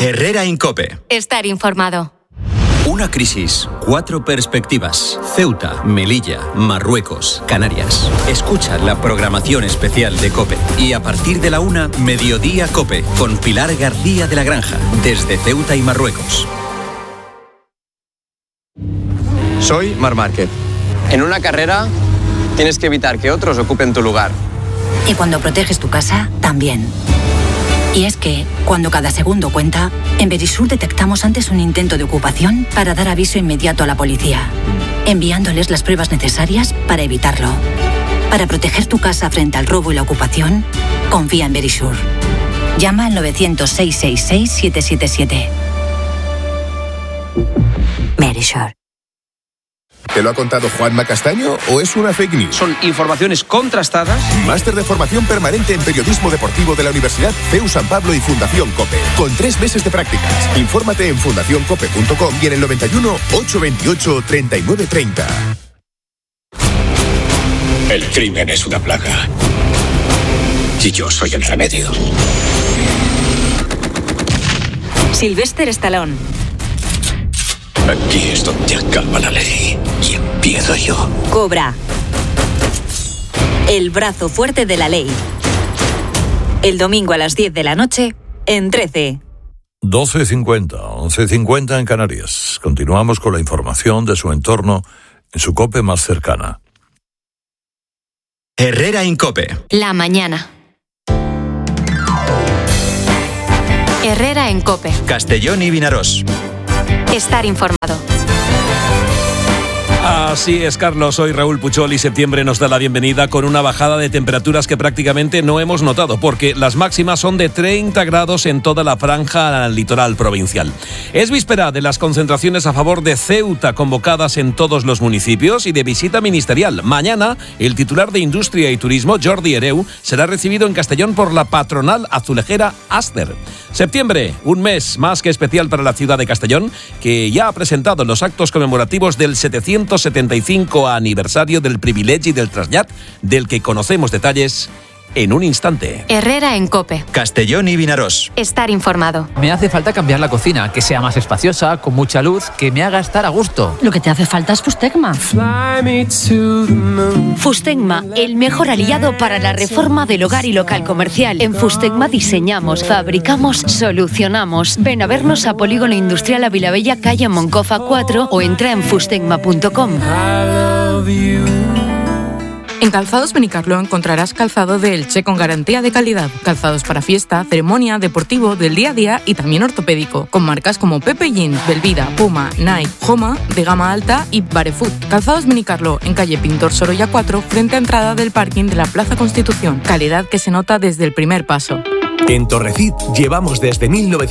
Herrera en COPE. Estar informado. Una crisis, 4 perspectivas. Ceuta, Melilla, Marruecos, Canarias. Escucha la programación especial de COPE. Y a partir de la 1, Mediodía COPE, con Pilar García de la Granja, desde Ceuta y Marruecos. Soy Marc Márquez. En una carrera tienes que evitar que otros ocupen tu lugar. Y cuando proteges tu casa, también. Y es que, cuando cada segundo cuenta, en Verisur detectamos antes un intento de ocupación para dar aviso inmediato a la policía, enviándoles las pruebas necesarias para evitarlo. Para proteger tu casa frente al robo y la ocupación, confía en Verisur. Llama al 900-666-777. Verisur. ¿Te lo ha contado Juanma Castaño o es una fake news? Son informaciones contrastadas. Máster de formación permanente en periodismo deportivo de la Universidad CEU San Pablo y Fundación COPE. Con 3 meses de prácticas. Infórmate en fundacioncope.com y en el 91 828 3930. El crimen es una plaga. Y yo soy el remedio. Sylvester Stallone. Aquí es donde acaba la ley y empiezo yo. Cobra. El brazo fuerte de la ley. El domingo a las 10 de la noche, en 13. 12:50, 11:50 en Canarias. Continuamos con la información de su entorno en su COPE más cercana. Herrera en COPE. La mañana. Herrera en COPE. Castellón y Vinarós. Estar informado. Así es, Carlos. Soy Raúl Puchol y septiembre nos da la bienvenida con una bajada de temperaturas que prácticamente no hemos notado, porque las máximas son de 30 grados en toda la franja litoral provincial. Es víspera de las concentraciones a favor de Ceuta convocadas en todos los municipios y de visita ministerial. Mañana, el titular de Industria y Turismo, Jordi Hereu, será recibido en Castellón por la patronal azulejera Aster. Septiembre, un mes más que especial para la ciudad de Castellón, que ya ha presentado los actos conmemorativos del 775 aniversario del privilegi del trasllat, del que conocemos detalles en un instante. Herrera en COPE. Castellón y Vinarós. Estar informado. Me hace falta cambiar la cocina, que sea más espaciosa, con mucha luz, que me haga estar a gusto. Lo que te hace falta es Fustegma. Fustegma, el mejor aliado para la reforma del hogar y local comercial. En Fustegma diseñamos, fabricamos, solucionamos. Ven a vernos a Polígono Industrial Avilabella, calle Moncofa 4 o entra en fustegma.com. En Calzados Benicarló encontrarás calzado de Elche con garantía de calidad. Calzados para fiesta, ceremonia, deportivo, del día a día y también ortopédico. Con marcas como Pepe Jeans, Belvida, Puma, Nike, Joma, de gama alta y Barefoot. Calzados Benicarló, en calle Pintor Sorolla 4, frente a entrada del parking de la Plaza Constitución. Calidad que se nota desde el primer paso. En Torrecid llevamos desde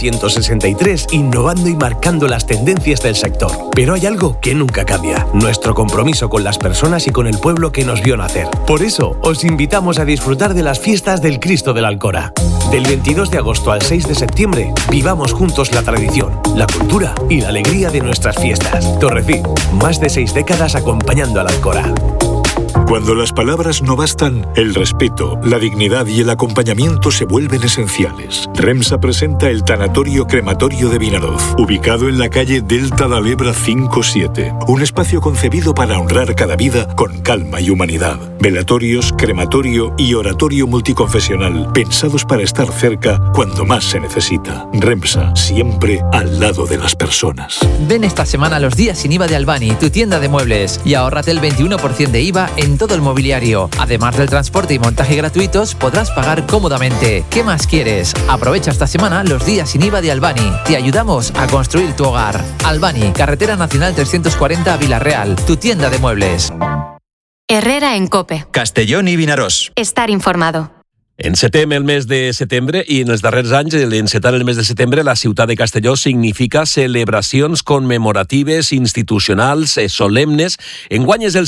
1963 innovando y marcando las tendencias del sector. Pero hay algo que nunca cambia: nuestro compromiso con las personas y con el pueblo que nos vio nacer. Por eso, os invitamos a disfrutar de las fiestas del Cristo de la Alcora. Del 22 de agosto al 6 de septiembre, vivamos juntos la tradición, la cultura y la alegría de nuestras fiestas. Torrecid, más de 6 décadas acompañando a la Alcora. Cuando las palabras no bastan, el respeto, la dignidad y el acompañamiento se vuelven esenciales. Remsa presenta el Tanatorio Crematorio de Vinaroz, ubicado en la calle Delta da Lebra 57. Un espacio concebido para honrar cada vida con calma y humanidad. Velatorios, crematorio y oratorio multiconfesional, pensados para estar cerca cuando más se necesita. Remsa, siempre al lado de las personas. Ven esta semana a los días sin IVA de Albani, tu tienda de muebles, y ahórrate el 21% de IVA en todo el mobiliario. Además del transporte y montaje gratuitos, podrás pagar cómodamente. ¿Qué más quieres? Aprovecha esta semana los días sin IVA de Albani. Te ayudamos a construir tu hogar. Albani, Carretera Nacional 340 Vila-real, tu tienda de muebles. Herrera en COPE. Castellón i Vinaròs. Estar informado. Encetem el mes de setembre i en els darrers anys, l'encetar el mes de setembre, la ciutat de Castelló significa celebracions commemoratives, institucionals, solemnes. Enguany és el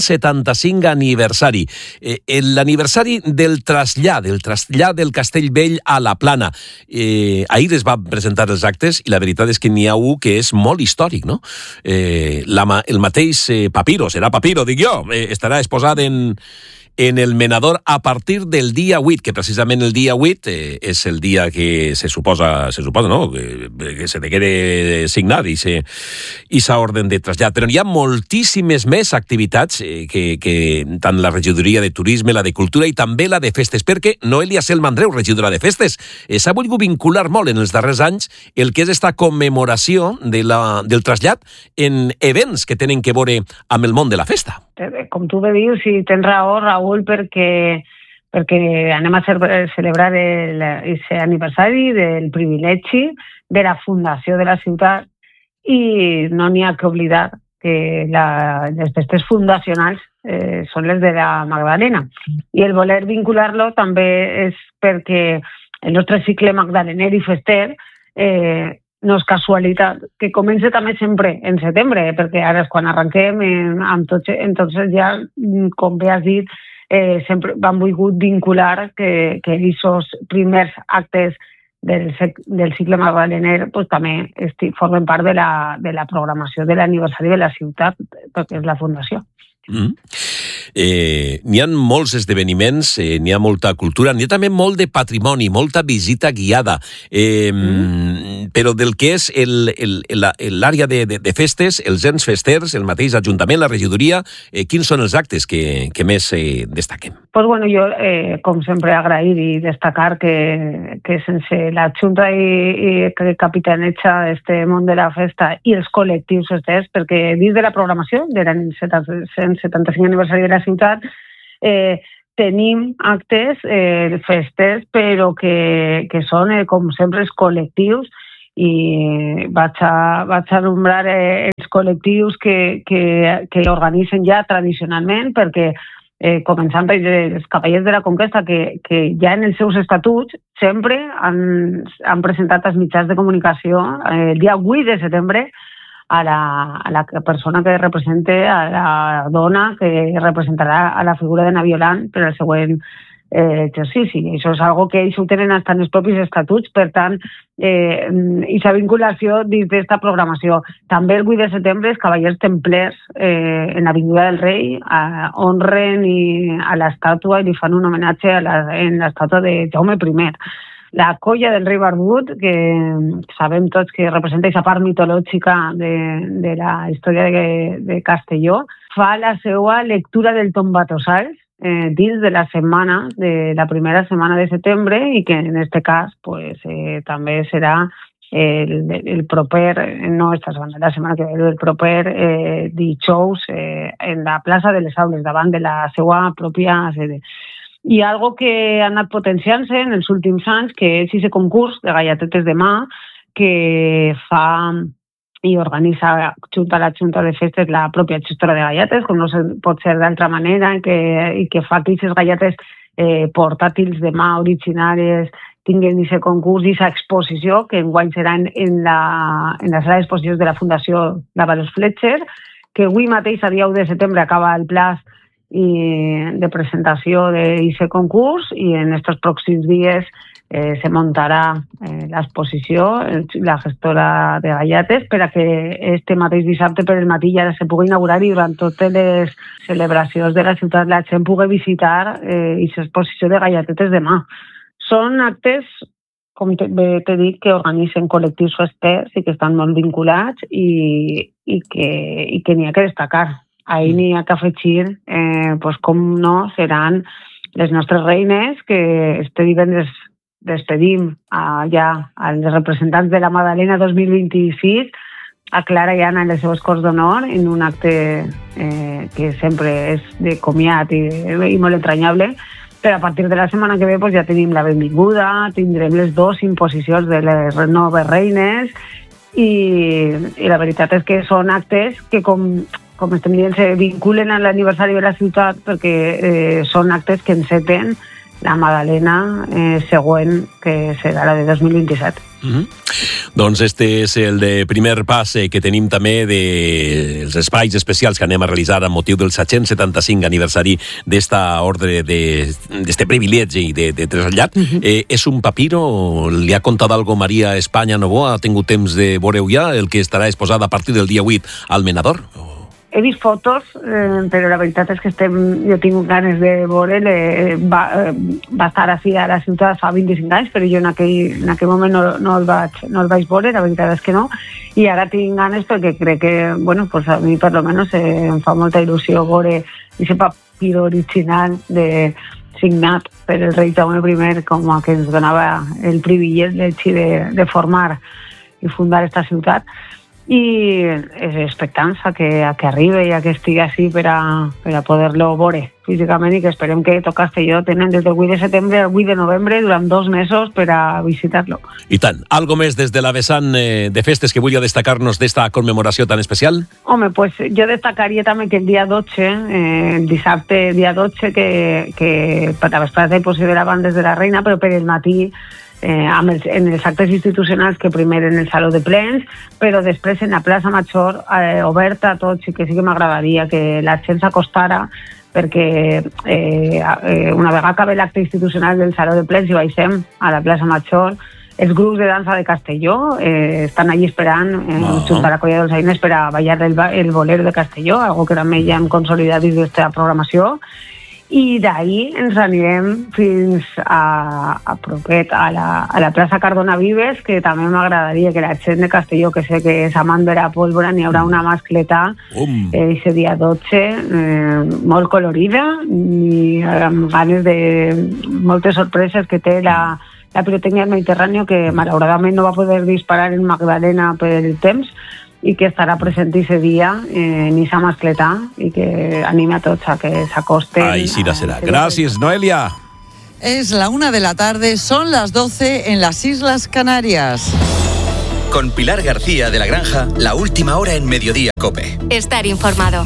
775 aniversari. L'aniversari del trasllat del Castell Vell a la Plana. Ahir es va presentar els actes i la veritat és que n'hi ha un que és molt històric, no? El mateix papiro, serà papiro, dic jo, estarà exposat en en el Menador a partir del dia 8, que precisament el dia 8 és el dia que se suposa, no?, que se te quede signat i s'ha orden de trasllat. Però hi ha moltíssimes més activitats que tant la regidoria de turisme, la de cultura i també la de festes, perquè Noelia Selma-Andreu, regidora de festes, s'ha volgut vincular molt en els darrers anys el que és esta commemoració del trasllat en events que tenen que veure amb el món de la festa. Com tu bé dius, sí, tens raó, Raül, perquè anem a celebrar aquest aniversari del privilegi de la fundació de la ciutat i no n'hi ha que oblidar que les festes fundacionals són les de la Magdalena. I el voler vincular-lo també és perquè el nostre cicle magdalener i fester no és casualitat, que comença també sempre en setembre, perquè ara és quan arrenquem amb tots, entonces ja, com bé has dit, sempre van volgut vincular que aquests primers actes del cicle magdalener pues, també formen part de la programació de l'aniversari de la ciutat, perquè és la fundació. N'hi ha molts esdeveniments, n'hi ha molta cultura, n'hi ha també molt de patrimoni, molta visita guiada, però del que és l'àrea de festes, els ens festers, el mateix Ajuntament, la regidoria, quins són els actes que més destaquem? Pues bueno, jo, com sempre, agrair i destacar que sense la Junta i que capitaneja este món de la festa i els col·lectius festers, perquè dins de la programació de l'any 175 aniversari de la ciutat tenim actes festers, però que són, com sempre, els col·lectius i vaig a nombrar els col·lectius que organitzen ja tradicionalment, perquè començant per els Cavallers de la Conquesta, que ja en els seus estatuts sempre han presentat als mitjans de comunicació el dia 8 de setembre a la persona que representa, a la dona que representarà a la figura de Naviolant per al següent exercici. Això és algo que ells ho tenen hasta en els propis estatuts, per tant, aquesta vinculació dins d'esta programació. També el 8 de setembre els Cavallers Templers en l'Avinguda del Rei honren a l'estàtua i li fan un homenatge en l'estàtua de Jaume I. La colla del rei Barbut, que sabem tots que representa aquesta part mitològica de la història de Castelló, fa la seva lectura del Tombatossals dins de la setmana, de la primera setmana de setembre, i que en aquest cas també serà el proper, no esta setmana, la setmana que ve, el proper dijous en la plaça de les Aules, davant de la seva pròpia sede. I algo que ha anat potenciant-se en els últims anys, que és aquest concurs de gallatetes de mà que fa i organitza junta a la Junta de Festes la pròpia gestora de gallates, com no pot ser d'altra manera, i que fa que aquestes gallates portàtils de mà originàries tinguin aquest concurs i aquesta exposició, que enguany serà en la sala d'exposicions de la Fundació Dávalos Fletcher, que avui mateix, a dia 1 de setembre, acaba el plaç de presentació d'aquest concurs, i en aquests pròxims dies se muntarà l'exposició, la gestora de gallates, per a que este mateix dissabte per el matí ja se pugui inaugurar i durant totes les celebracions de la ciutat la gent pugui visitar aquesta exposició de gallatetes de mà. Són actes, com t'he dit, que organitzen col·lectius festers i que estan molt vinculats i que n'hi ha que destacar. Ahí n'hi ha que afegir, com no, seran les nostres reines, que este divendres despedim ja als representants de la Magdalena 2026, a Clara i Anna en les seves Corts d'Honor, en un acte que sempre és de comiat i molt entranyable. Però a partir de la setmana que ve ja tenim la benvinguda, tindrem les 2 imposicions de les noves reines, i la veritat és que són actes que, com estem dient, se vinculen a l'aniversari de la ciutat, perquè són actes que enceten la Magdalena següent, que serà la de 2027. Doncs este és el primer pas que tenim també dels espais especials que anem a realitzar amb motiu del 775 aniversari d'esta ordre, d'este privilegi de trasllat. És un papiro? Li ha contat algo Maria Espanya Novoa? Ha tingut temps de veure-ho ja, el que estarà exposat a partir del dia 8 al Menador? he vist fotos, però la veritat és que jo tinc ganes de veure, va estar així a la ciutat fa 25 anys, però jo en aquell moment no el vaig veure, la veritat és que no, i ara tinc ganes perquè crec que, bueno, pues a mi per lo menos em fa molta il·lusió veure aquest papir original signat per el rei Jaume I, com a que ens donava el privilegi de formar i fundar esta ciutat. I és expectança que arribi i que estigui així per a poder-lo veure físicament i que esperem que tot Castelló tenen des del 8 de setembre al 8 de novembre durant 2 mesos per a visitar-lo. I tant. Algo més des de la vessant de festes que vulgui destacar-nos d'esta commemoració tan especial? Home, pues jo destacaria també que el dia 12, el dissabte dia 12, que per la vesprada hi consideraven des de la Reina, però per el matí en els actes institucionals que primer en el Saló de Plens, però després en la plaça Major oberta a tots, i que sí que m'agradaria que la gent s'acostara perquè una vegada acabe l'acte institucional del Saló de Plens i baixem a la plaça Major, els grups de dansa de Castelló estan allí esperant junt a la colla dels Aines per a ballar el bolero de Castelló, algo que també ja hem consolidat dins d'aquesta programació. I d'ahir ens anirem fins a propet a la plaça Cardona Vives, que també m'agradaria que la gent de Castelló, que sé que és amant de la pólvora, n'hi haurà una mascleta aquest dia 12, molt colorida i amb ganes de moltes sorpreses que té la pirotècnia del Mediterrani, que malauradament no va poder disparar en Magdalena per el temps, i que estarà present aquest dia en esa mascletà i que anime a tots a que s'acosten. Així serà. Gràcies, Noelia. Es la 1 de la tarde, son las 12 en las Islas Canarias. Con Pilar García de la Granja, la última hora en Mediodía COPE. Estar informado.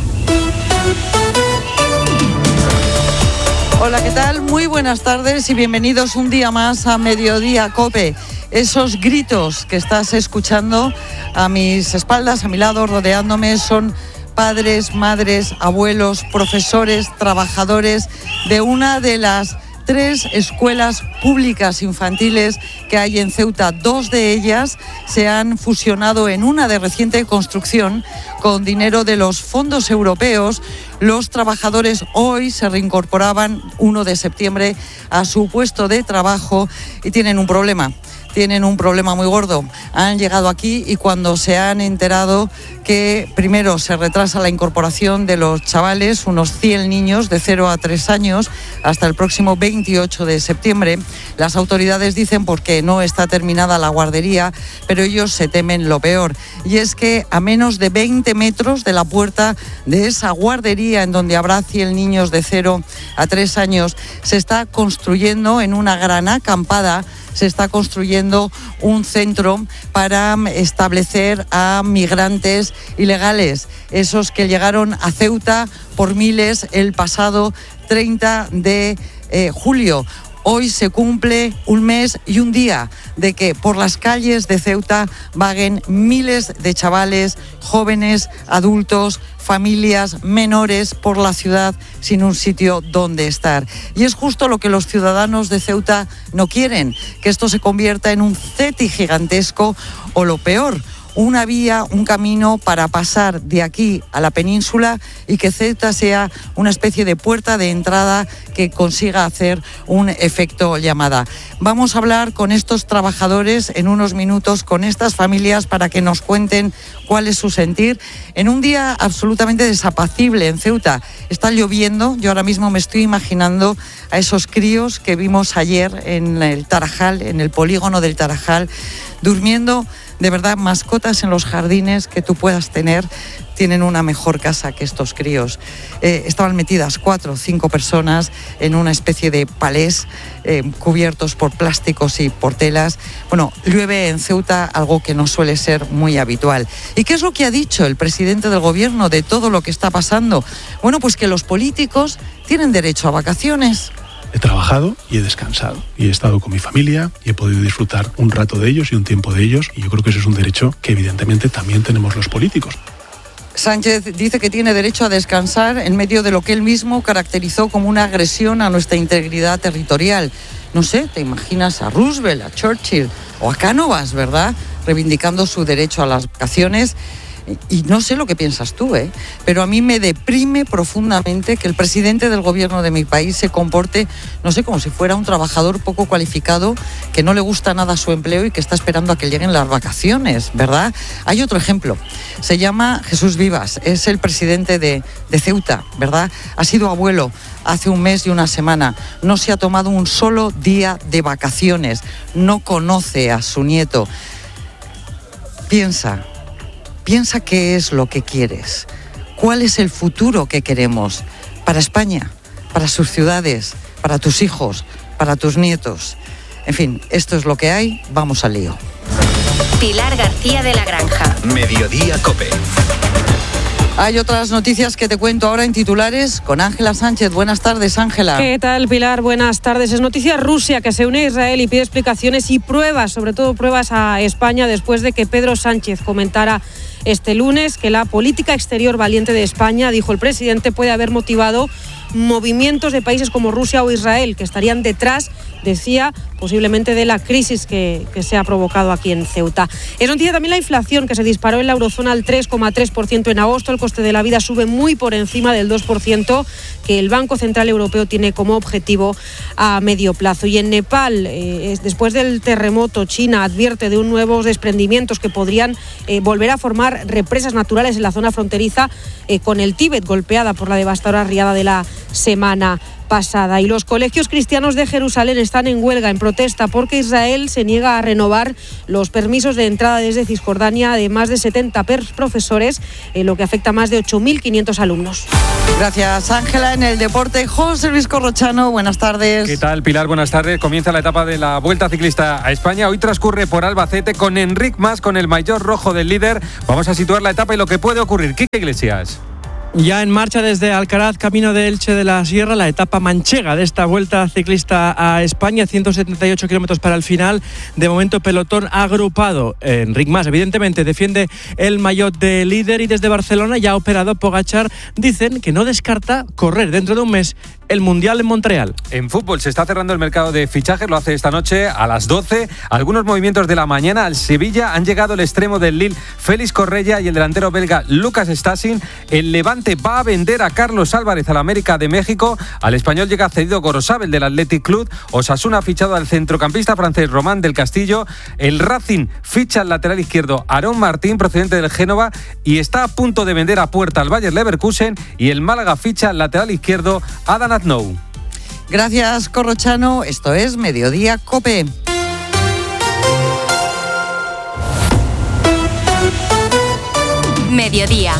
Hola, ¿qué tal? Muy buenas tardes y bienvenidos un día más a Mediodía COPE. Esos gritos que estás escuchando a mis espaldas, a mi lado, rodeándome, son padres, madres, abuelos, profesores, trabajadores de una de las 3 escuelas públicas infantiles que hay en Ceuta. 2 de ellas se han fusionado en una de reciente construcción con dinero de los fondos europeos. Los trabajadores hoy se reincorporaban 1 de septiembre a su puesto de trabajo y tienen un problema. Tienen un problema muy gordo. Han llegado aquí y cuando se han enterado que primero se retrasa la incorporación de los chavales, unos 100 niños de 0 a 3 años, hasta el próximo 28 de septiembre, las autoridades dicen porque no está terminada la guardería, pero ellos se temen lo peor. Y es que a menos de 20 metros de la puerta de esa guardería en donde habrá 100 niños de 0 a 3 años, se está construyendo en una gran acampada, se está construyendo un centro para establecer a migrantes ilegales, esos que llegaron a Ceuta por miles el pasado 30 de julio. Hoy se cumple 1 mes y 1 día de que por las calles de Ceuta vaguen miles de chavales, jóvenes, adultos, familias, menores por la ciudad sin un sitio donde estar. Y es justo lo que los ciudadanos de Ceuta no quieren, que esto se convierta en un CETI gigantesco o lo peor, una vía, un camino para pasar de aquí a la península y que Ceuta sea una especie de puerta de entrada que consiga hacer un efecto llamada. Vamos a hablar con estos trabajadores en unos minutos, con estas familias, para que nos cuenten cuál es su sentir en un día absolutamente desapacible en Ceuta. Está lloviendo, yo ahora mismo me estoy imaginando a esos críos que vimos ayer en el Tarajal, en el polígono del Tarajal, durmiendo. De verdad, mascotas en los jardines que tú puedas tener tienen una mejor casa que estos críos. Estaban metidas 4 o 5 personas en una especie de palés cubiertos por plásticos y por telas. Bueno, llueve en Ceuta, algo que no suele ser muy habitual. ¿Y qué es lo que ha dicho el presidente del gobierno de todo lo que está pasando? Bueno, pues que los políticos tienen derecho a vacaciones. He trabajado y he descansado y he estado con mi familia y he podido disfrutar un rato de ellos y un tiempo de ellos, y yo creo que eso es un derecho que evidentemente también tenemos los políticos. Sánchez dice que tiene derecho a descansar en medio de lo que él mismo caracterizó como una agresión a nuestra integridad territorial. No sé, te imaginas a Roosevelt, a Churchill o a Cánovas, ¿verdad?, reivindicando su derecho a las vacaciones. y no sé lo que piensas tú, pero a mí me deprime profundamente que el presidente del gobierno de mi país se comporte, no sé, como si fuera un trabajador poco cualificado, que no le gusta nada su empleo y que está esperando a que lleguen las vacaciones, ¿verdad? Hay otro ejemplo, se llama Jesús Vivas, es el presidente de Ceuta, ¿verdad? Ha sido abuelo hace un mes y una semana, no se ha tomado un solo día de vacaciones, no conoce a su nieto. Piensa qué es lo que quieres, cuál es el futuro que queremos para España, para sus ciudades, para tus hijos, para tus nietos. En fin, esto es lo que hay, vamos al lío. Pilar García de la Granja. Mediodía COPE. Hay otras noticias que te cuento ahora en titulares con Ángela Sánchez. Buenas tardes, Ángela. ¿Qué tal, Pilar? Buenas tardes. Es noticia Rusia, que se une a Israel y pide explicaciones y pruebas, sobre todo pruebas a España, después de que Pedro Sánchez comentara este lunes que la política exterior valiente de España, dijo el presidente, puede haber motivado movimientos de países como Rusia o Israel, que estarían detrás, decía, posiblemente de la crisis que se ha provocado aquí en Ceuta. Es noticia también la inflación, que se disparó en la eurozona al 3,3% en agosto. El coste de la vida sube muy por encima del 2% que el Banco Central Europeo tiene como objetivo a medio plazo. Y en Nepal, después del terremoto, China advierte de nuevos desprendimientos que podrían volver a formar represas naturales en la zona fronteriza con el Tíbet, golpeada por la devastadora riada de la semana pasada. Y los colegios cristianos de Jerusalén están en huelga, en protesta, porque Israel se niega a renovar los permisos de entrada desde Cisjordania de más de 70 profesores, lo que afecta a más de 8.500 alumnos. Gracias, Ángela. En el deporte, José Luis Corrochano, buenas tardes. ¿Qué tal, Pilar? Buenas tardes. Comienza la etapa de la Vuelta Ciclista a España. Hoy transcurre por Albacete con Enric Mas, con el maillot rojo del líder. Vamos a situar la etapa y lo que puede ocurrir. Quique Iglesias. Ya en marcha desde Alcaraz, camino de Elche de la Sierra, la etapa manchega de esta Vuelta Ciclista a España, 178 kilómetros para el final. De momento, pelotón agrupado. Enric Mas, evidentemente, defiende el maillot de líder, y desde Barcelona, ya operado Pogačar, dicen que no descarta correr dentro de un mes el Mundial en Montreal. En fútbol se está cerrando el mercado de fichajes, lo hace esta noche a las 12. Algunos movimientos de la mañana. Al Sevilla han llegado el extremo del Lille, Félix Correia, y el delantero belga Lucas Stasin. El Levante va a vender a Carlos Álvarez al América de México. Al Español llega cedido Gorosabel del Athletic Club. Osasuna ha fichado al centrocampista francés Román del Castillo. El Racing ficha al lateral izquierdo Aarón Martín, procedente del Génova, y está a punto de vender a puerta al Bayer Leverkusen. Y el Málaga ficha al lateral izquierdo Adán Aznou. Gracias, Corrochano. Esto es Mediodía COPE. Mediodía.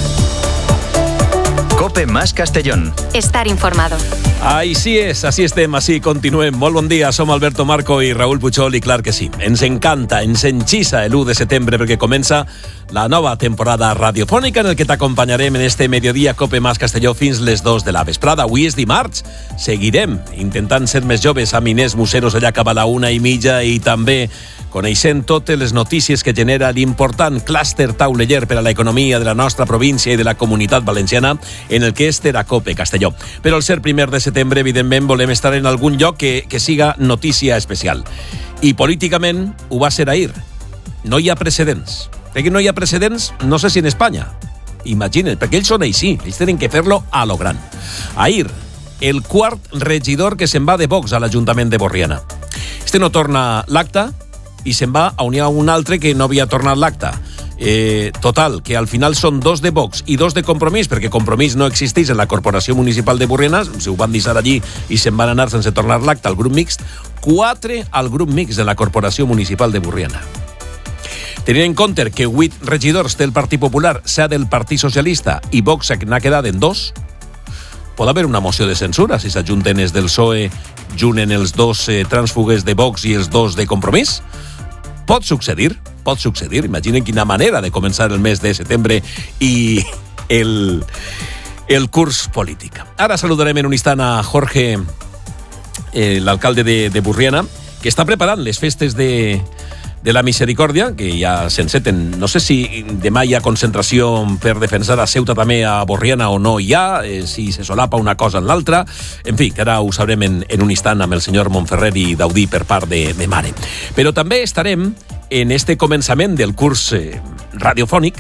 COPE más Castellón. Estar informado. Així és, així estem, així continuem. Molt bon dia, som Alberto Marco i Raül Puchol, i clar que sí, ens encanta, ens enxissa l'1 de setembre perquè comença la nova temporada radiofònica en el que t'acompanyarem en este Mediodía COPE más Castelló fins les 2 de la vesprada. Avui és dimarts, seguirem intentant ser més joves amb Inés Museros allà cap a la 1:30 i també coneixent totes les notícies que genera l'important clúster tauleller per a l'economia de la nostra província i de la comunitat valenciana, en el que és Teracope Castelló. Però al ser 1 de setembre, evidentment, volem estar en algun lloc que siga notícia especial. I políticament ho va ser ahir. No hi ha precedents. Perquè no hi ha precedents, no sé si en Espanya. Imagina't, perquè ells són així, ells tenen que fer-lo a lo gran. Ahir, el quart regidor que se'n va de Vox a l'Ajuntament de Borriana. Este no torna l'acte i se'n va a unir a un altre que no havia tornat l'acte. Total, que al final són 2 de Vox i 2 de Compromís, perquè Compromís no existeix en la Corporació Municipal de Borriana, se ho van deixar allí i se'n van anar sense tornar l'acte al grup mixt. 4 al grup mixt de la Corporació Municipal de Borriana. Tenint en compte que 8 regidors té el Partit Popular, s'ha del Partit Socialista, i Vox n'ha quedat en 2, pot haver una moció de censura si s'ajunten els del PSOE, junen els 2 trànsfugues de Vox i els 2 de Compromís. Pot succedir. Imaginen quina manera de començar el mes de setembre i el curs polític. Ara saludarem en un instant a Jorge, l'alcalde de Borriana, que està preparant les festes de la Misericòrdia, que ja s'enceten. No sé si demà hi ha concentració per defensar a Ceuta també a Borriana o no hi ha, si se solapa una cosa en l'altra. En fi, que ara ho sabrem en un instant amb el senyor Montferrer i Daudí per part de Mare. Però també estarem en este començament del curs radiofònic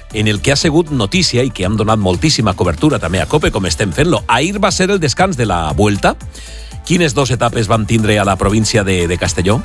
en el que ha sigut notícia i que hem donat moltíssima cobertura també a COPE, com estem fent-lo. Ahir va ser el descans de la Vuelta. Quines 2 etapes vam tindre a la província de Castelló?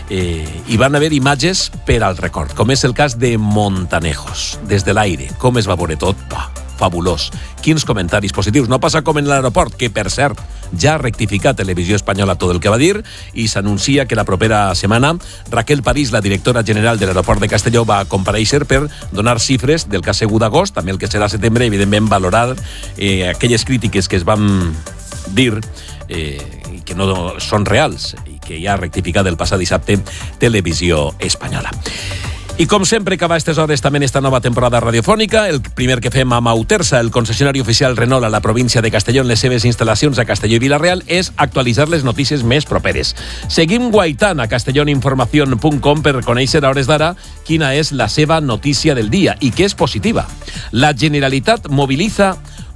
Hi van haver imatges per al record, com és el cas de Montanejos, des de l'aire. Com es va veure tot? Fabulós. Quins comentaris positius. No passa com en l'aeroport, que per cert ja ha rectificat Televisió Espanyola tot el que va dir i s'anuncia que la propera setmana Raquel París, la directora general de l'aeroport de Castelló, va comparèixer per donar xifres del que ha sigut agost, també el que serà setembre, evidentment valorar aquelles crítiques que es van dir i que no són reals i que ja ha rectificat el passat dissabte Televisió Espanyola. I com sempre, que va a aquestes hores també en esta nova temporada radiofònica, el primer que fem amb Autersa, el concessionari oficial Renault a la província de Castelló, en les seves instal·lacions a Castelló i Vila-real, és actualitzar les notícies més properes. Seguim guaitant a castelloninformacion.com per conèixer a hores d'ara quina és la seva notícia del dia i que és positiva. La Generalitat moviliza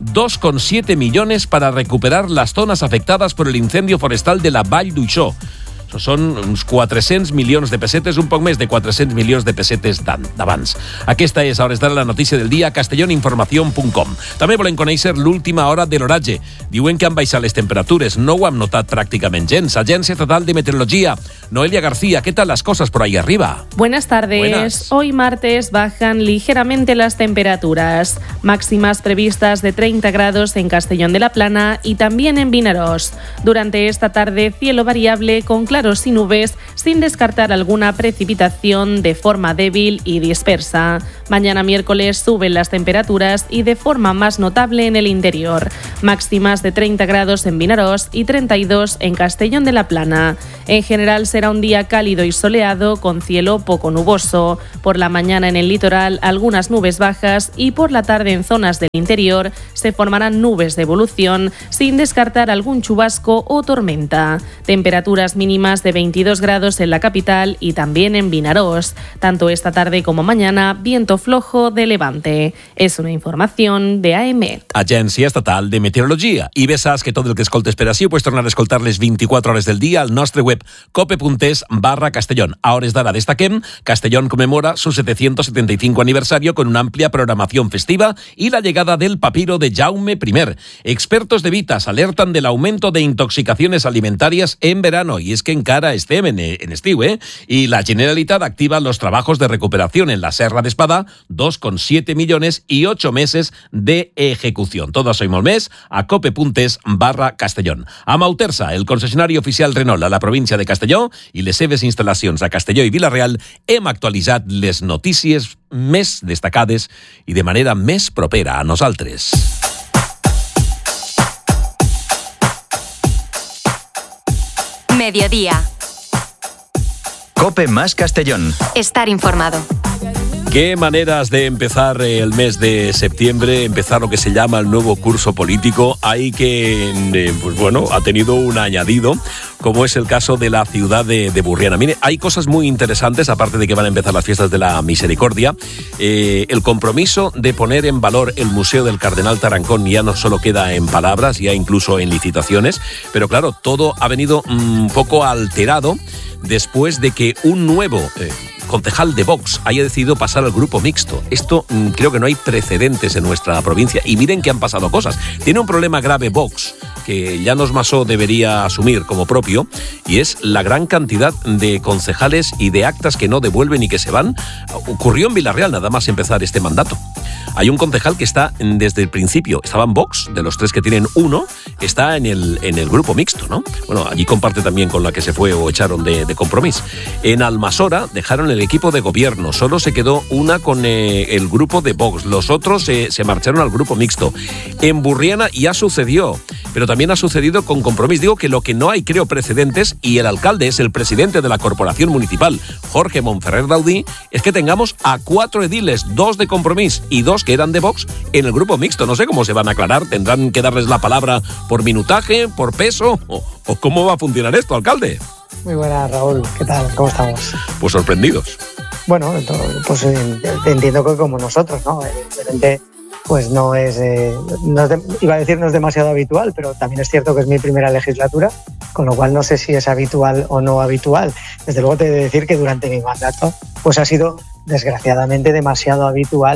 2,7 millones para recuperar las zonas afectadas por el incendio forestal de la Vall d'Uixó. Són uns 400 milions de pessetes, un poc més de 400 milions de pessetes d'abans. Aquesta és, a hores d'ara, la notícia del dia a castelloninformacion.com. També volem conèixer l'última hora de l'oratge. Diuen que han baixat les temperatures, no ho hem notat pràcticament gens. Agencia Estatal de Meteorología, Noelia García, ¿qué tal las cosas por ahí arriba? Buenas tardes. Buenas. Hoy martes bajan ligeramente las temperaturas. Máximas previstas de 30 grados en Castellón de la Plana y también en Vinaròs. Durante esta tarde, cielo variable con claros y nubes, sin descartar alguna precipitación de forma débil y dispersa. Mañana miércoles suben las temperaturas y de forma más notable en el interior. Máximas de 30 grados en Vinaròs y 32 en Castellón de la Plana. En general será un día cálido y soleado con cielo poco nuboso. Por la mañana en el litoral algunas nubes bajas y por la tarde en zonas del interior se formarán nubes de evolución, sin descartar algún chubasco o tormenta. Temperaturas mínimas de 22 grados en la capital y también en Vinaròs. Tanto esta tarde como mañana, viento flojo de levante. Es una información de AEMET. Agència Estatal de Meteorologia. I bé saps que tot el que escoltes per així ho pots tornar a escoltar les 24 hores del dia al nostre web cope.es/Castellón. A hores d'ara destaquem, Castellón conmemora su 775 aniversario con una amplia programación festiva y la llegada del papiro de Jaume I. Expertos de Vitas alertan del aumento de intoxicaciones alimentarias en verano, y es que encara estem en estiu, y la Generalitat activa los trabajos de recuperación en la Serra d'Espada, 2,7 millones y 8 meses de ejecución. Todo això i molt més a cope.es/Castellón. Amb Autersa, el concessionari oficial Renault a la província de Castelló i les seves instal·lacions a Castelló i Vila-real, hem actualitzat les notícies més destacades i de manera més propera a nosaltres. Mediodía. COPE más Castellón. Estar informado. Qué maneras de empezar el mes de septiembre, empezar lo que se llama el nuevo curso político. Hay que, pues bueno, ha tenido un añadido, como es el caso de la ciudad de Burriana. Mire, hay cosas muy interesantes, aparte de que van a empezar las fiestas de la Misericordia. El compromiso de poner en valor el Museo del Cardenal Tarancón ya no solo queda en palabras, ya incluso en licitaciones, pero claro, todo ha venido un poco alterado después de que un nuevo concejal de Vox haya decidido pasar al grupo mixto. Esto creo que no hay precedentes en nuestra provincia, y miren que han pasado cosas. Tiene un problema grave Vox que Llanos Masó debería asumir como propio, y es la gran cantidad de concejales y de actas que no devuelven y que se van. Ocurrió en Vila-real nada más empezar este mandato. Hay un concejal que está desde el principio, estaba en Vox, de los 3 que tienen uno, está en el grupo mixto, ¿no? Bueno, allí comparte también con la que se fue o echaron de Compromís. En Almasora dejaron el equipo de gobierno, solo se quedó una con el grupo de Vox, los otros se marcharon al grupo mixto. En Burriana ya sucedió, pero también ha sucedido con Compromís. Digo que lo que no hay, creo, precedentes, y el alcalde es el presidente de la corporación municipal, Jorge Monferrer Daudí, es que tengamos a 4 ediles, 2 de Compromís y 2 que eran de Vox, en el grupo mixto. No sé cómo se van a aclarar, tendrán que darles la palabra por minutaje, por peso, o cómo va a funcionar esto, alcalde. Muy buenas, Raúl, ¿qué tal? ¿Cómo estamos? Pues sorprendidos. Bueno, pues entiendo que como nosotros, ¿no? Evidentemente, pues no es demasiado habitual, pero también es cierto que es mi primera legislatura, con lo cual no sé si es habitual o no habitual. Desde luego te he de decir que durante mi mandato pues ha sido desgraciadamente demasiado habitual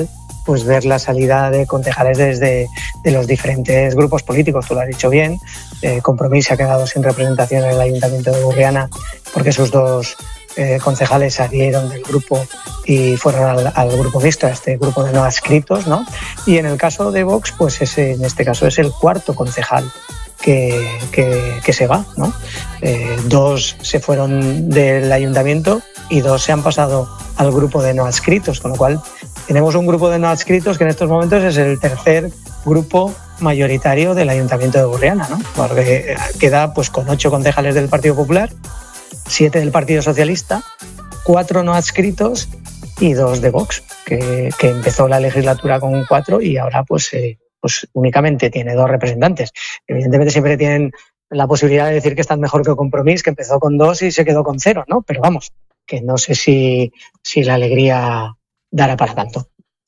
pues ver la salida de concejales de los diferentes grupos políticos. Tú lo has dicho bien, Compromís se ha quedado sin representación en el Ayuntamiento de Burriana porque sus dos concejales salieron del grupo y fueron al grupo mixto, a este grupo de no adscritos, ¿no? Y en el caso de Vox, pues en este caso es el cuarto concejal que se va, ¿no? 2 se fueron del ayuntamiento y 2 se han pasado al grupo de no adscritos, con lo cual tenemos un grupo de no adscritos que en estos momentos es el tercer grupo mayoritario del Ayuntamiento de Burriana, ¿no? Porque queda pues con 8 concejales del Partido Popular, 7 del Partido Socialista, 4 no adscritos y 2 de Vox, que empezó la legislatura con 4 y ahora pues únicamente tiene 2 representantes. Evidentemente siempre tienen la posibilidad de decir que están mejor que Compromís, que empezó con 2 y se quedó con 0, ¿no? Pero vamos, que no sé si la alegría dará para tanto.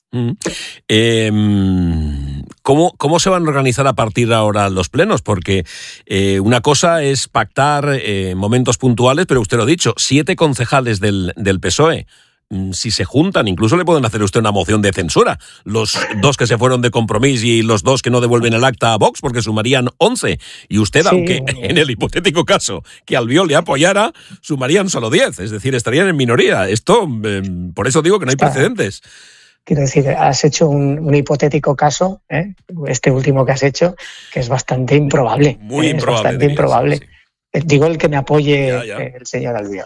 ¿Cómo se van a organizar a partir de ahora los plenos? Porque una cosa es pactar momentos puntuales, pero usted lo ha dicho, 7 concejales del PSOE. Si se juntan, incluso le pueden hacer a usted una moción de censura. Los 2 que se fueron de Compromís y los 2 que no devuelven el acta a Vox, porque sumarían 11. Y usted, sí, aunque en el hipotético caso que Albiol le apoyara, sumarían solo 10. Es decir, estarían en minoría. Esto, por eso digo que no hay precedentes. Quiero decir, has hecho un hipotético caso, este último que has hecho, que es bastante improbable. Muy improbable. Bastante improbable. Sí. Digo el que me apoye el señor Albiol.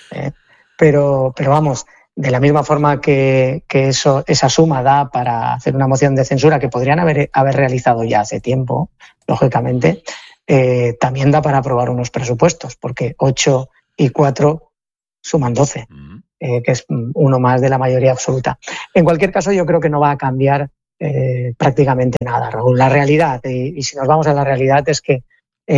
Pero vamos, de la misma forma que esa suma da para hacer una moción de censura que podrían haber realizado ya hace tiempo, lógicamente, también da para aprobar unos presupuestos, porque 8 y 4 suman 12. Que es uno más de la mayoría absoluta. En cualquier caso, yo creo que no va a cambiar prácticamente nada, Raúl. La realidad, y si nos vamos a la realidad, es que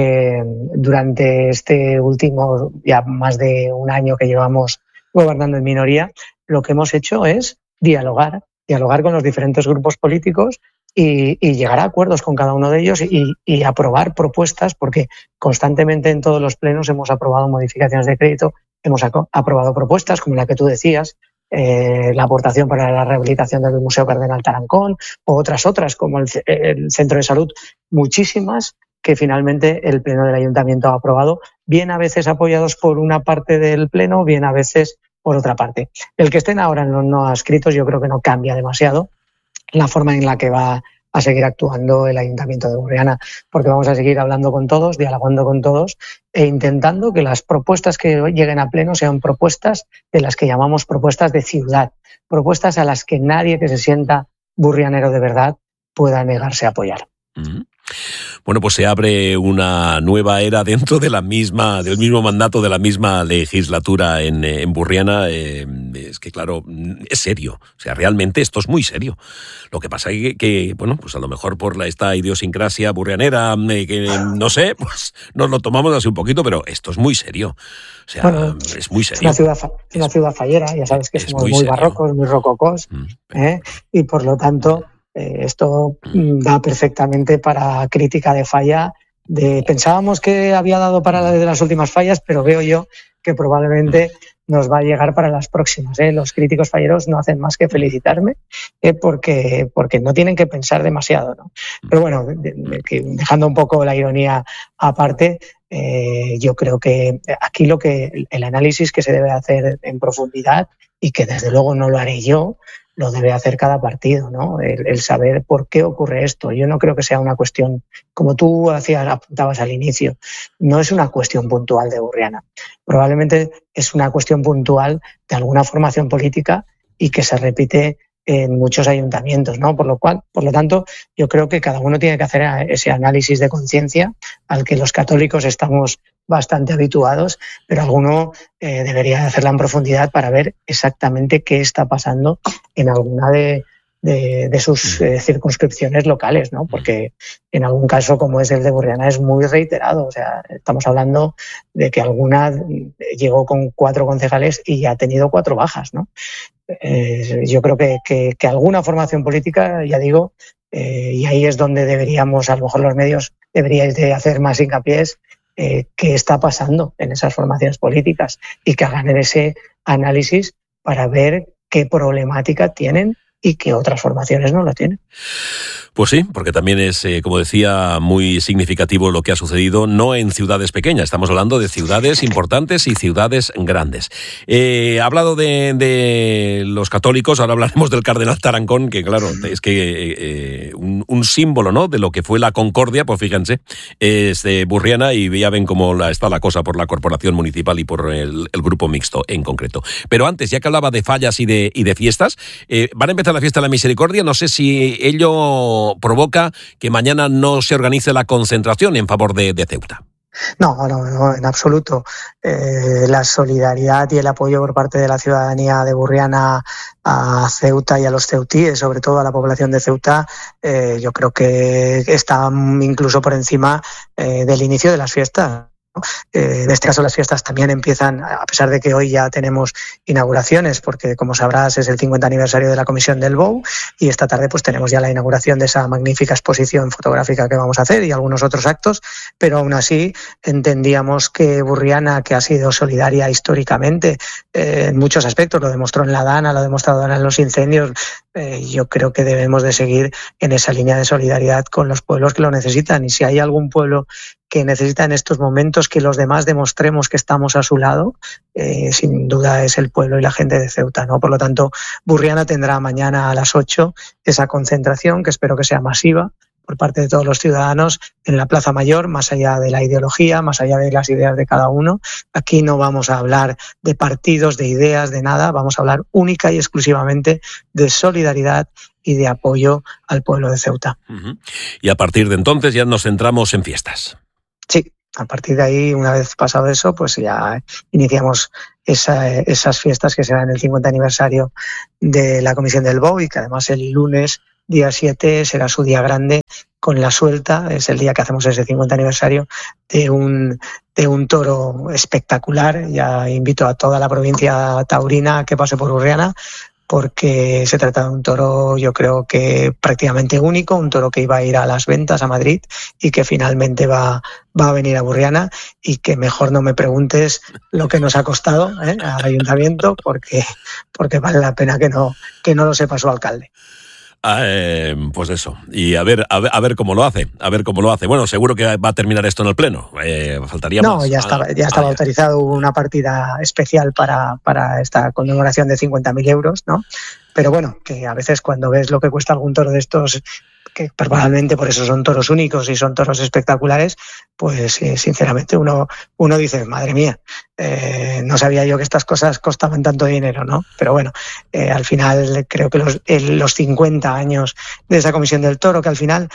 durante este último, ya más de un año que llevamos gobernando en minoría, lo que hemos hecho es dialogar con los diferentes grupos políticos y llegar a acuerdos con cada uno de ellos y aprobar propuestas, porque constantemente en todos los plenos hemos aprobado modificaciones de crédito. Hemos aprobado propuestas como la que tú decías, la aportación para la rehabilitación del Museo Cardenal Tarancón, o otras como el Centro de Salud, muchísimas que finalmente el Pleno del Ayuntamiento ha aprobado, bien a veces apoyados por una parte del Pleno, bien a veces por otra parte. El que estén ahora en los no adscritos yo creo que no cambia demasiado la forma en la que va a seguir actuando el Ayuntamiento de Burriana, porque vamos a seguir hablando con todos, dialogando con todos e intentando que las propuestas que lleguen a pleno sean propuestas de las que llamamos propuestas de ciudad, propuestas a las que nadie que se sienta burrianero de verdad pueda negarse a apoyar. Bueno, pues se abre una nueva era dentro de del mismo mandato de la misma legislatura en Burriana. Es que, claro, es serio. O sea, realmente esto es muy serio. Lo que pasa es que bueno, pues a lo mejor por esta idiosincrasia burrianera, que no sé, pues nos lo tomamos así un poquito, pero esto es muy serio. O sea, bueno, es muy serio. Es una ciudad fallera, ya sabes que somos muy barrocos, muy rococós, y por lo tanto esto da perfectamente para crítica de falla. Pensábamos que había dado para la de las últimas fallas, pero veo yo que probablemente nos va a llegar para las próximas. Los críticos falleros no hacen más que felicitarme porque no tienen que pensar demasiado, ¿no? Pero bueno, dejando un poco la ironía aparte, yo creo que aquí el análisis que se debe hacer en profundidad, y que desde luego no lo haré yo, lo debe hacer cada partido, ¿no? El saber por qué ocurre esto. Yo no creo que sea una cuestión, como tú apuntabas al inicio, no es una cuestión puntual de Burriana. Probablemente es una cuestión puntual de alguna formación política y que se repite en muchos ayuntamientos, ¿no? Por lo tanto, yo creo que cada uno tiene que hacer ese análisis de conciencia al que los católicos estamos bastante habituados, pero alguno debería hacerla en profundidad para ver exactamente qué está pasando en alguna de sus circunscripciones locales, ¿no? Porque en algún caso, como es el de Burriana, es muy reiterado. O sea, estamos hablando de que alguna llegó con 4 concejales y ya ha tenido 4 bajas, ¿no? Yo creo que alguna formación política, ya digo, y ahí es donde deberíamos, a lo mejor los medios deberíais de hacer más hincapié, qué está pasando en esas formaciones políticas y que hagan ese análisis para ver qué problemática tienen y que otras formaciones no lo tienen. Pues sí, porque también es, como decía, muy significativo lo que ha sucedido, no en ciudades pequeñas, estamos hablando de ciudades importantes y ciudades grandes. Ha hablado de los católicos, ahora hablaremos del cardenal Tarancón, que claro, es que un símbolo, ¿no?, de lo que fue la concordia, pues fíjense, es de Burriana, y ya ven cómo está la cosa por la corporación municipal y por el grupo mixto en concreto. Pero antes, ya que hablaba de fallas y de fiestas, van a empezar la fiesta de la Misericordia, no sé si ello provoca que mañana no se organice la concentración en favor de Ceuta. No, en absoluto. La solidaridad y el apoyo por parte de la ciudadanía de Burriana a Ceuta y a los ceutíes, sobre todo a la población de Ceuta, yo creo que está incluso por encima del inicio de las fiestas. En este caso las fiestas también empiezan, a pesar de que hoy ya tenemos inauguraciones, porque como sabrás es el 50 aniversario de la Comisión del BOU, y esta tarde pues tenemos ya la inauguración de esa magnífica exposición fotográfica que vamos a hacer y algunos otros actos, pero aún así entendíamos que Burriana, que ha sido solidaria históricamente en muchos aspectos, lo demostró en la Dana, lo ha demostrado en los incendios, yo creo que debemos de seguir en esa línea de solidaridad con los pueblos que lo necesitan, y si hay algún pueblo que necesita en estos momentos que los demás demostremos que estamos a su lado, sin duda es el pueblo y la gente de Ceuta, ¿no? Por lo tanto, Burriana tendrá mañana a las 8 esa concentración, que espero que sea masiva, por parte de todos los ciudadanos en la Plaza Mayor, más allá de la ideología, más allá de las ideas de cada uno. Aquí no vamos a hablar de partidos, de ideas, de nada, vamos a hablar única y exclusivamente de solidaridad y de apoyo al pueblo de Ceuta. Uh-huh. Y a partir de entonces ya nos centramos en fiestas. Sí, a partir de ahí, una vez pasado eso, pues ya iniciamos esas fiestas que serán el 50 aniversario de la Comisión del BOU, y que además el lunes, día 7, será su día grande con la suelta, es el día que hacemos ese 50 aniversario de un toro espectacular. Ya invito a toda la provincia taurina a que pase por Burriana, porque se trata de un toro, yo creo que prácticamente único, un toro que iba a ir a las ventas a Madrid y que finalmente va a venir a Burriana, y que mejor no me preguntes lo que nos ha costado al ayuntamiento, porque vale la pena que no lo sepa su alcalde. Pues eso, y a ver cómo lo hace, Bueno, seguro que va a terminar esto en el pleno, faltaría más. No, ya estaba autorizado una partida especial para esta conmemoración de 50.000 euros, ¿no? Pero bueno, que a veces cuando ves lo que cuesta algún toro de estos, que probablemente por eso son toros únicos y son toros espectaculares, pues sinceramente uno dice, madre mía, no sabía yo que estas cosas costaban tanto dinero, ¿no? Pero bueno, al final creo que los 50 años de esa Comisión del Toro, que al final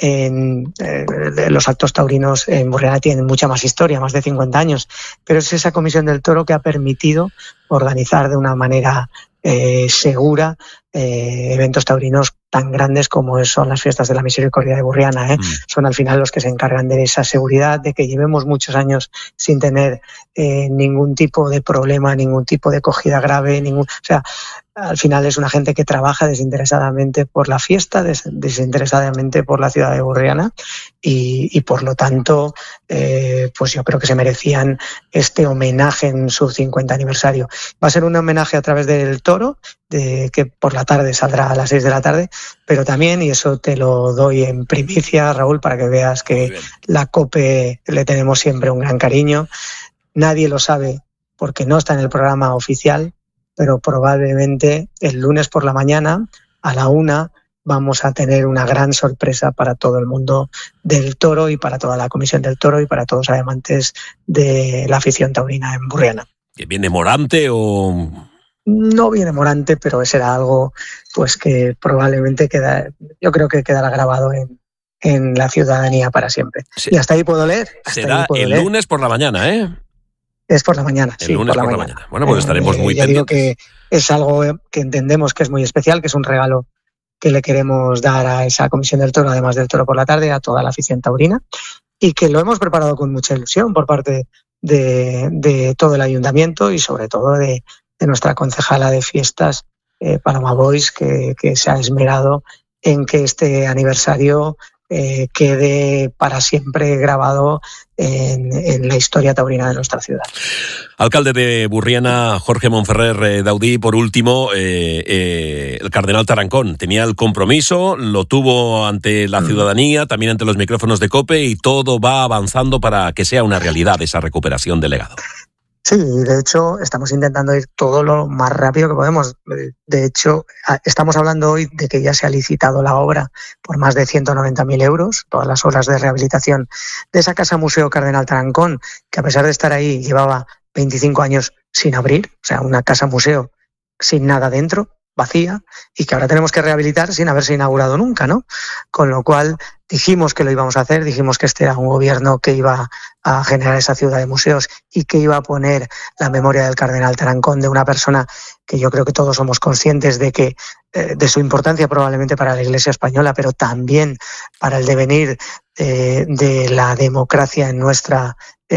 los actos taurinos en Burriana tienen mucha más historia, más de 50 años, pero es esa Comisión del Toro que ha permitido organizar de una manera segura eventos taurinos tan grandes como son las fiestas de la Misericordia de Burriana. Son al final los que se encargan de esa seguridad, de que llevemos muchos años sin tener ningún tipo de problema, ningún tipo de cogida grave, al final es una gente que trabaja desinteresadamente por la fiesta, desinteresadamente por la ciudad de Burriana, y por lo tanto pues yo creo que se merecían este homenaje en su 50 aniversario. Va a ser un homenaje a través del toro, que por la tarde saldrá a las 6 de la tarde, pero también, y eso te lo doy en primicia, Raúl, para que veas que la COPE le tenemos siempre un gran cariño. Nadie lo sabe porque no está en el programa oficial, pero probablemente el lunes por la mañana a la 1 vamos a tener una gran sorpresa para todo el mundo del toro y para toda la Comisión del Toro y para todos los amantes de la afición taurina en Burriana. ¿Que viene Morante o...? No viene Morante, pero será algo pues que probablemente yo creo que quedará grabado en la ciudadanía para siempre. Sí. Y hasta ahí puedo leer. Será el lunes por la mañana, ¿eh? Es por la mañana, el lunes por la mañana. Bueno, pues estaremos muy pendientes. Digo que es algo que entendemos que es muy especial, que es un regalo que le queremos dar a esa Comisión del Toro, además del toro por la tarde, a toda la afición taurina, y que lo hemos preparado con mucha ilusión por parte de todo el ayuntamiento y sobre todo de nuestra concejala de fiestas, Paloma Boix, que se ha esmerado en que este aniversario quede para siempre grabado en la historia taurina de nuestra ciudad. Alcalde de Burriana, Jorge Monferrer Daudí, por último, el cardenal Tarancón tenía el compromiso, lo tuvo ante la ciudadanía, también ante los micrófonos de COPE, y todo va avanzando para que sea una realidad esa recuperación del legado. Sí, de hecho, estamos intentando ir todo lo más rápido que podemos. De hecho, estamos hablando hoy de que ya se ha licitado la obra por más de 190.000 euros, todas las obras de rehabilitación de esa Casa Museo Cardenal Tarancón, que a pesar de estar ahí llevaba 25 años sin abrir, o sea, una casa museo sin nada dentro, vacía, y que ahora tenemos que rehabilitar sin haberse inaugurado nunca, ¿no? Con lo cual dijimos que lo íbamos a hacer, dijimos que este era un gobierno que iba a generar esa ciudad de museos y que iba a poner la memoria del cardenal Tarancón, de una persona que yo creo que todos somos conscientes de que de su importancia probablemente para la Iglesia española, pero también para el devenir de la democracia en nuestra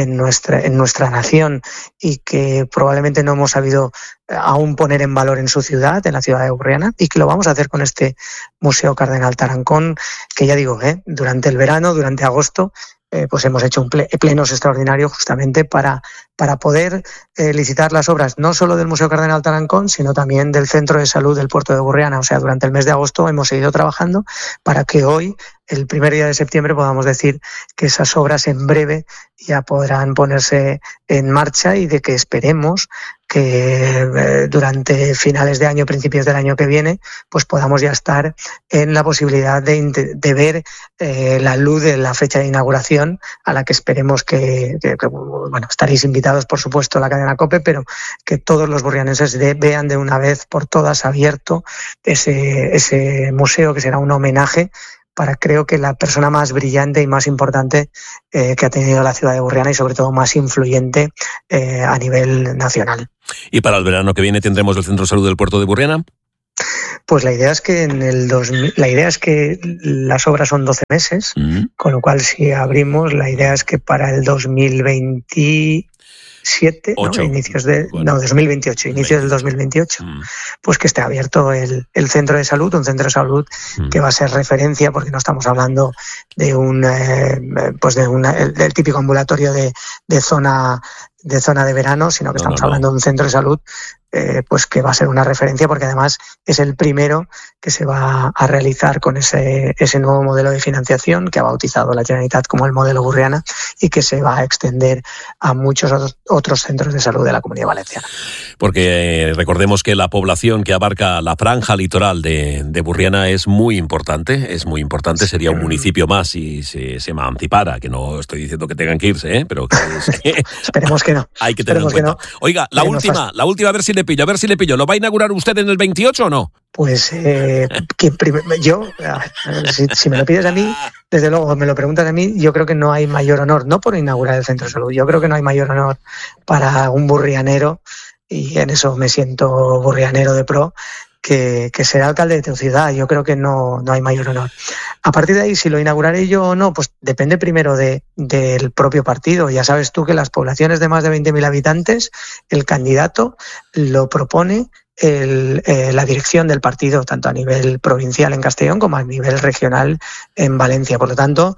nación, y que probablemente no hemos sabido aún poner en valor en su ciudad, en la ciudad de Burriana, y que lo vamos a hacer con este Museo Cardenal Tarancón, que ya digo, durante el verano, durante agosto, pues hemos hecho plenos extraordinarios justamente para poder licitar las obras no solo del Museo Cardenal Tarancón, sino también del Centro de Salud del Puerto de Burriana. O sea, durante el mes de agosto hemos seguido trabajando para que hoy, el primer día de septiembre, podamos decir que esas obras en breve ya podrán ponerse en marcha, y de que esperemos que durante finales de año, principios del año que viene, pues podamos ya estar en la posibilidad de ver la luz de la fecha de inauguración, a la que esperemos que bueno, estaréis invitados, por supuesto, a la cadena COPE, pero que todos los burrianenses vean de una vez por todas abierto ese museo, que será un homenaje para, creo que, la persona más brillante y más importante que ha tenido la ciudad de Burriana, y sobre todo más influyente a nivel nacional. ¿Y para el verano que viene tendremos el Centro de Salud del Puerto de Burriana? Pues la idea es que las obras son 12 meses, con lo cual, si abrimos, la idea es que para el 2027, ¿no? 2028, inicios del 2028, pues que esté abierto el centro de salud, un centro de salud que va a ser referencia, porque no estamos hablando de del típico ambulatorio de zona de verano, sino que estamos hablando de un centro de salud pues que va a ser una referencia, porque además es el primero que se va a realizar con ese nuevo modelo de financiación que ha bautizado la Generalitat como el modelo Burriana, y que se va a extender a muchos otros centros de salud de la Comunidad Valenciana. Porque recordemos que la población que abarca la franja litoral de Burriana es muy importante, sería un municipio más si se emancipara, que no estoy diciendo que tengan que irse, pero que esperemos que no. Hay que tenerlo en cuenta. Oiga, la última, a ver si le pillo. ¿Lo va a inaugurar usted en el 28 o no? Pues yo, si me lo pides a mí, desde luego me lo preguntas a mí, yo creo que no hay mayor honor, no por inaugurar el centro de salud, yo creo que no hay mayor honor para un burrianero, y en eso me siento burrianero de pro, que ser alcalde de tu ciudad. Yo creo que no hay mayor honor. A partir de ahí, si lo inauguraré yo o no, pues depende primero del propio partido. Ya sabes tú que las poblaciones de más de 20.000 habitantes, el candidato lo propone la dirección del partido, tanto a nivel provincial en Castellón como a nivel regional en Valencia. Por lo tanto,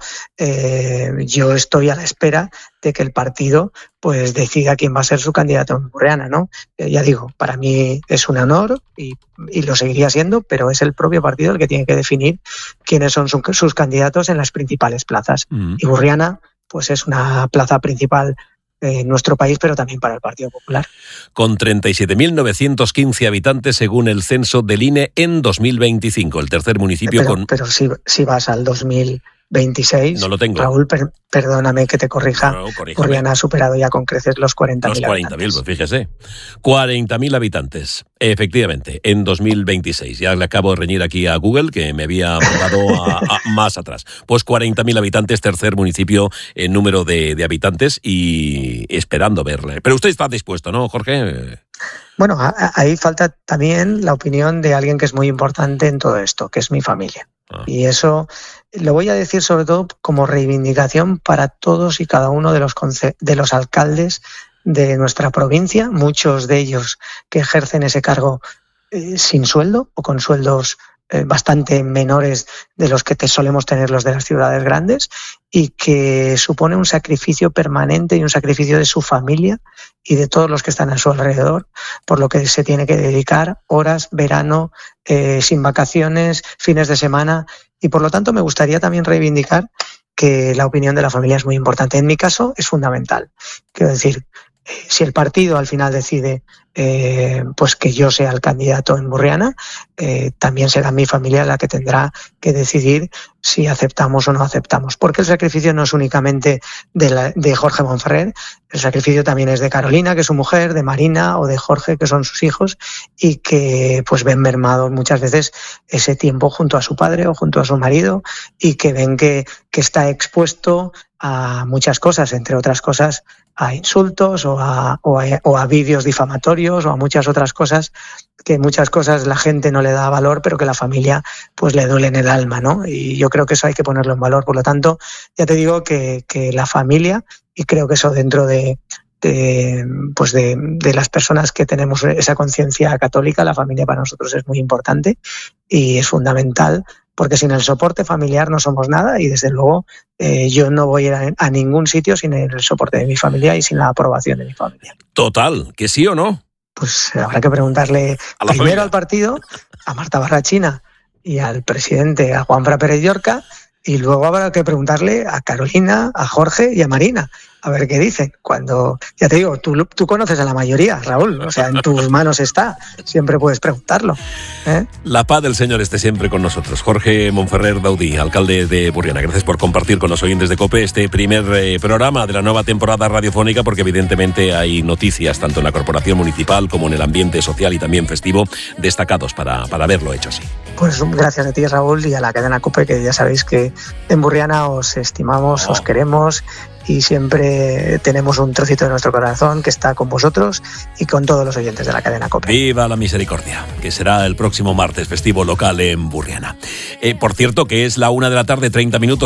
yo estoy a la espera de que el partido pues decida quién va a ser su candidato en Burriana, ¿no? Ya digo, para mí es un honor y lo seguiría siendo, pero es el propio partido el que tiene que definir quiénes son sus candidatos en las principales plazas. Y Burriana pues es una plaza principal en nuestro país, pero también para el Partido Popular. Con 37.915 habitantes según el censo del INE en 2025, el tercer municipio Pero si vas al 2026, no lo tengo. Raúl, perdóname que te corrija, Burriana ha superado ya con creces los 40.000 habitantes. Pues fíjese, 40.000 habitantes, efectivamente, en 2026. Ya le acabo de reñir aquí a Google, que me había mandado más atrás. Pues 40.000 habitantes, tercer municipio en número de habitantes, y esperando verle. Pero usted está dispuesto, ¿no, Jorge? Bueno, ahí falta también la opinión de alguien que es muy importante en todo esto, que es mi familia. Y eso lo voy a decir sobre todo como reivindicación para todos y cada uno de los alcaldes de nuestra provincia, muchos de ellos que ejercen ese cargo sin sueldo o con sueldos bastante menores de los que solemos tener los de las ciudades grandes, y que supone un sacrificio permanente y un sacrificio de su familia y de todos los que están a su alrededor, por lo que se tiene que dedicar horas, verano, sin vacaciones, fines de semana, y por lo tanto me gustaría también reivindicar que la opinión de la familia es muy importante. En mi caso es fundamental. Quiero decir, si el partido al final decide pues que yo sea el candidato en Burriana, también será mi familia la que tendrá que decidir si aceptamos o no aceptamos. Porque el sacrificio no es únicamente de Jorge Monferrer, el sacrificio también es de Carolina, que es su mujer, de Marina o de Jorge, que son sus hijos, y que pues ven mermado muchas veces ese tiempo junto a su padre o junto a su marido, y que ven que está expuesto a muchas cosas, entre otras cosas a insultos o a vídeos difamatorios o a muchas otras cosas, que muchas cosas la gente no le da valor, pero que la familia pues le duele en el alma, ¿no? Y yo creo que eso hay que ponerlo en valor. Por lo tanto, ya te digo que la familia, y creo que eso dentro de las personas que tenemos esa conciencia católica, la familia para nosotros es muy importante y es fundamental, porque sin el soporte familiar no somos nada, y desde luego yo no voy a ir a ningún sitio sin el soporte de mi familia y sin la aprobación de mi familia. Total, ¿que sí o no? Pues habrá que preguntarle primero al partido, a Marta Barrachina y al presidente, a Juanfran Pérez Llorca, y luego habrá que preguntarle a Carolina, a Jorge y a Marina, a ver qué dicen. Cuando, ya te digo, tú conoces a la mayoría, Raúl, o sea, en tus manos está, siempre puedes preguntarlo. La paz del Señor esté siempre con nosotros. Jorge Monferrer Daudí, alcalde de Burriana, gracias por compartir con los oyentes de COPE este primer programa de la nueva temporada radiofónica, porque evidentemente hay noticias tanto en la corporación municipal como en el ambiente social y también festivo destacados para haberlo hecho así. Pues gracias a ti, Raúl, y a la cadena COPE, que ya sabéis que en Burriana os estimamos, os queremos, y siempre tenemos un trocito de nuestro corazón que está con vosotros y con todos los oyentes de la cadena COPE. ¡Viva la misericordia!, que será el próximo martes festivo local en Burriana. Por cierto, que es la 1:30 p.m.